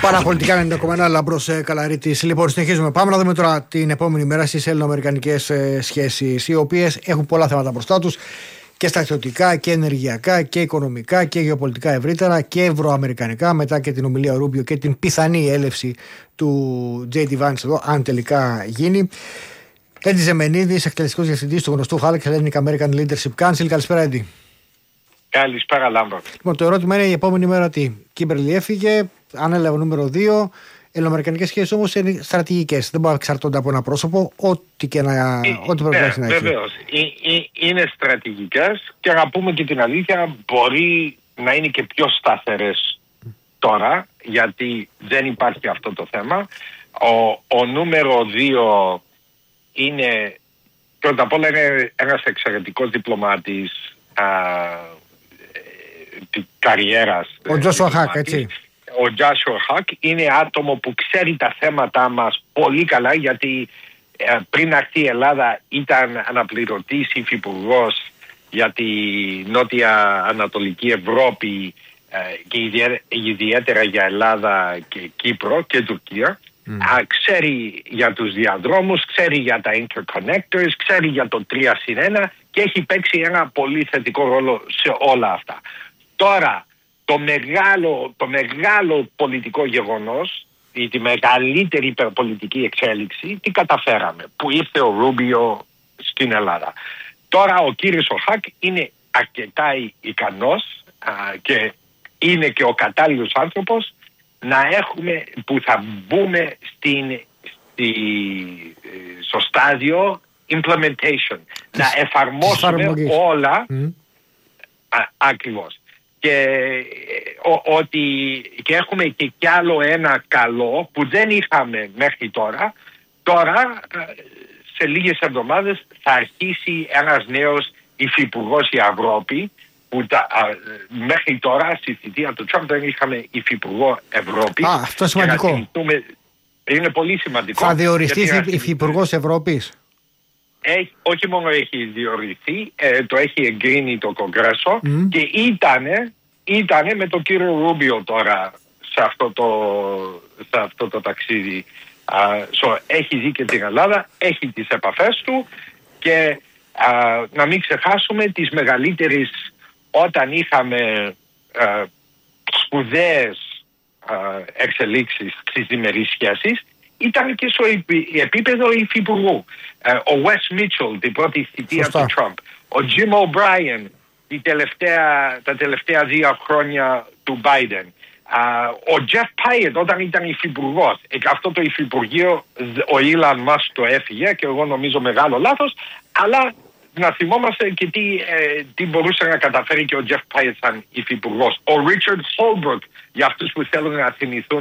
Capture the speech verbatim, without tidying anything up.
Παραπολιτικά ενενήντα κόμμα ένα Λαμπρός Καλαρίτης. Λοιπόν, συνεχίζουμε. Πάμε να δούμε τώρα την επόμενη μέρα στις ελληνοαμερικανικές σχέσεις, οι οποίες έχουν πολλά θέματα μπροστά τους, και στρατιωτικά και ενεργειακά και οικονομικά και γεωπολιτικά ευρύτερα και ευρωαμερικανικά, μετά και την ομιλία Ρούμπιο και την πιθανή έλευση του τζέι ντι Vance εδώ, αν τελικά γίνει. Έντι Ζεμενίδης, εκτελεστικός διευθυντής του γνωστού Hallett Hellenic American Leadership Council. Καλησπέρα, Έντι. Καλησπέρα, Λάμπρο. Λοιπόν, το ερώτημα είναι η επόμενη μέρα τι. Κίμπερλι έφυγε, ανέλαβε νούμερο δύο. Ελληνοαμερικανικές σχέσεις όμως είναι στρατηγικές. Δεν μπορούν να εξαρτώνται από ένα πρόσωπο, ό,τι και να, Ε, ό,τι πρέπει ναι, να έχει. Βεβαίως. Ε, ε, είναι στρατηγικές και να πούμε και την αλήθεια, μπορεί να είναι και πιο σταθερές τώρα, γιατί δεν υπάρχει αυτό το θέμα. Ο, ο νούμερο δύο είναι, πρώτα απ' όλα, είναι ένας εξαιρετικός διπλωμάτης α, ε, καριέρας. Ο Τζόσουα Χακ, έτσι. Ο Τζόσουα Χακ είναι άτομο που ξέρει τα θέματα μας πολύ καλά, γιατί ε, πριν έρθει η Ελλάδα ήταν αναπληρωτής υφυπουργός για τη Νότια Ανατολική Ευρώπη ε, και ιδιαίτερα, ιδιαίτερα για Ελλάδα και Κύπρο και Τουρκία. Mm. Α, ξέρει για τους διαδρόμους, ξέρει για τα interconnectors, ξέρει για το τρία συν ένα και έχει παίξει ένα πολύ θετικό ρόλο σε όλα αυτά. Τώρα, το μεγάλο, το μεγάλο πολιτικό γεγονός, ή τη μεγαλύτερη υπερπολιτική εξέλιξη, τι καταφέραμε, που ήρθε ο Ρούμπιο στην Ελλάδα. Τώρα ο κύριος ο Χακ είναι αρκετά ικανός α, και είναι και ο κατάλληλος άνθρωπος να έχουμε, που θα μπούμε στην, στη, στο στάδιο implementation, της, να εφαρμόσουμε της όλα mm. α, ακριβώς. Και, ο, ότι, και έχουμε και κι άλλο ένα καλό που δεν είχαμε μέχρι τώρα. Τώρα σε λίγες εβδομάδες θα αρχίσει ένας νέος υφυπουργός η Ευρώπη, που τα, α, μέχρι τώρα στη θητεία του Τραμπ δεν είχαμε υφυπουργό Ευρώπη. Α, αυτό είναι σημαντικό. Είναι πολύ σημαντικό. Θα διοριστεί υφυπουργός Ευρώπης. Έχει, όχι μόνο έχει διορυθεί, ε, το έχει εγκρίνει το Κογκρέσο mm. και ήτανε, ήτανε με τον κύριο Ρούμπιο τώρα σε αυτό το, σε αυτό το ταξίδι. Α, so, έχει δει και την Ελλάδα, έχει τις επαφές του και α, να μην ξεχάσουμε τις μεγαλύτερες, όταν είχαμε α, σπουδαίες α, εξελίξεις στις διμερείς σχέσεις, ήταν και στο επίπεδο υφυπουργού. Ο Wes Mitchell, την πρώτη θητεία Σωστά. του Τραμπ. Ο Jim O'Brien, η τελευταία, τα τελευταία δύο χρόνια του Biden. Ο Jeff Pyatt, όταν ήταν υφυπουργός. Αυτό το υφυπουργείο ο Elon Musk το έφυγε και εγώ νομίζω μεγάλο λάθος, αλλά να θυμόμαστε και τι, ε, τι μπορούσε να καταφέρει και ο Jeff Pyatt σαν υφυπουργός. Ο Richard Holbrooke, για αυτούς που θέλουν να θυμηθούν